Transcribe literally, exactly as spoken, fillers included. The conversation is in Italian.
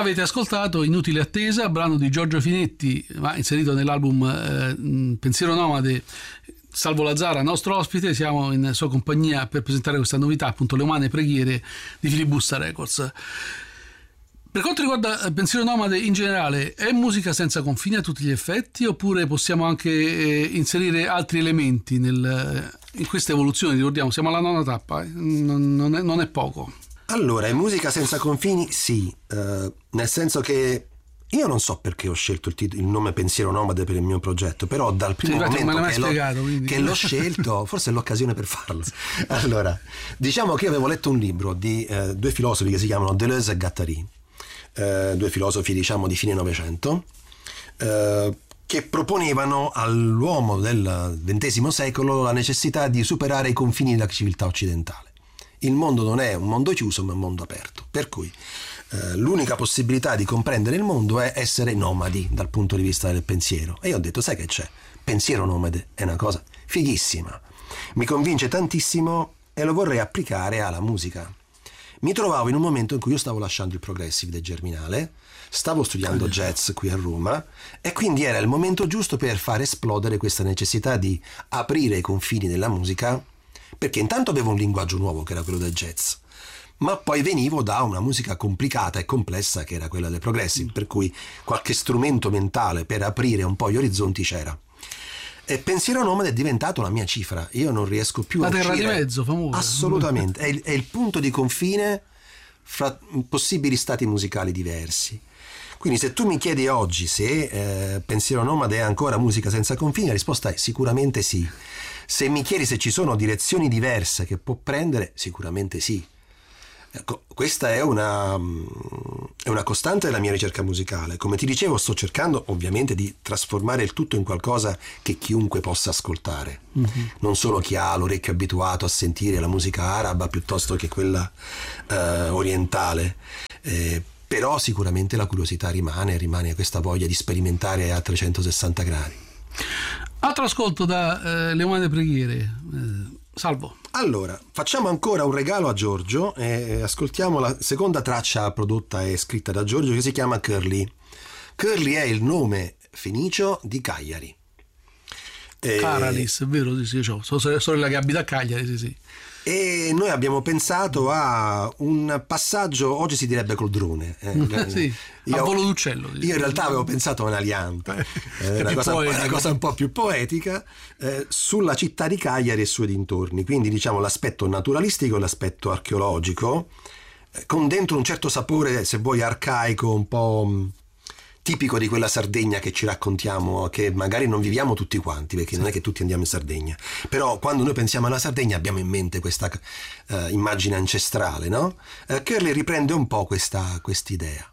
Avete ascoltato Inutile attesa, brano di Giorgio Finetti, ma inserito nell'album eh, Pensiero Nomade. Salvo Lazzara, nostro ospite, siamo in sua compagnia per presentare questa novità, appunto Le umane preghiere di Filibusta Records. Per quanto riguarda Pensiero Nomade in generale, è musica senza confini a tutti gli effetti, oppure possiamo anche eh, inserire altri elementi nel, in questa evoluzione? Ricordiamo, siamo alla nona tappa, eh? non, non, è, non è poco. Allora, è musica senza confini? Sì, eh, nel senso che io non so perché ho scelto il, titolo, il nome Pensiero Nomade per il mio progetto, però dal primo sì, momento me che, spiegato, l'ho, che l'ho scelto, forse è l'occasione per farlo. Allora, diciamo che io avevo letto un libro di eh, due filosofi che si chiamano Deleuze e Guattari, eh, due filosofi diciamo di fine Novecento, eh, che proponevano all'uomo del ventesimo secolo la necessità di superare i confini della civiltà occidentale. Il mondo non è un mondo chiuso, ma un mondo aperto, per cui eh, l'unica possibilità di comprendere il mondo è essere nomadi dal punto di vista del pensiero. E io ho detto, sai che c'è? Pensiero nomade è una cosa fighissima, mi convince tantissimo e lo vorrei applicare alla musica. Mi trovavo in un momento in cui io stavo lasciando il Progressive del Germinale, stavo studiando jazz qui a Roma e quindi era il momento giusto per far esplodere questa necessità di aprire i confini della musica, perché intanto avevo un linguaggio nuovo che era quello del jazz, ma poi venivo da una musica complicata e complessa che era quella del Progressive, per cui qualche strumento mentale per aprire un po' gli orizzonti c'era. E Pensiero Nomade è diventato la mia cifra, io non riesco più la a terra uscire. di mezzo, famosa. Assolutamente, è il, è il punto di confine fra possibili stati musicali diversi. Quindi se tu mi chiedi oggi se eh, Pensiero Nomade è ancora musica senza confini, la risposta è sicuramente sì. Se mi chiedi se ci sono direzioni diverse che può prendere, sicuramente sì. Ecco, questa è una, è una costante della mia ricerca musicale. Come ti dicevo, sto cercando ovviamente di trasformare il tutto in qualcosa che chiunque possa ascoltare, mm-hmm. non solo chi ha l'orecchio abituato a sentire la musica araba piuttosto che quella eh, orientale, eh, però sicuramente la curiosità rimane, rimane questa voglia di sperimentare a trecentosessanta gradi. Altro ascolto da eh, Le umane preghiere, eh, Salvo. Allora, facciamo ancora un regalo a Giorgio e ascoltiamo la seconda traccia prodotta e scritta da Giorgio, che si chiama Curly. Curly è il nome fenicio di Cagliari. E... Caralis, è vero, sì, sì, sono sorella che abita a Cagliari, sì, sì. E noi abbiamo pensato a un passaggio, oggi si direbbe col drone, eh, sì, io, a volo d'uccello. Io in realtà avevo pensato a un aliante, eh, una, cosa, una cosa un po' più poetica, eh, sulla città di Cagliari e sui dintorni, quindi diciamo l'aspetto naturalistico e l'aspetto archeologico, eh, con dentro un certo sapore, se vuoi, arcaico, un po' mh, tipico di quella Sardegna che ci raccontiamo, che magari non viviamo tutti quanti, perché sì. non è che tutti andiamo in Sardegna, però quando noi pensiamo alla Sardegna abbiamo in mente questa uh, immagine ancestrale, no? Uh, Curly riprende un po' questa idea.